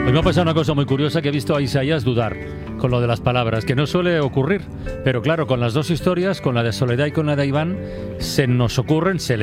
Hoy me ha pasado una cosa muy curiosa, que he visto a Isaías dudar con lo de las palabras, que no suele ocurrir. Pero claro, con las dos historias, con la de Soledad y con la de Iván, se nos ocurren, se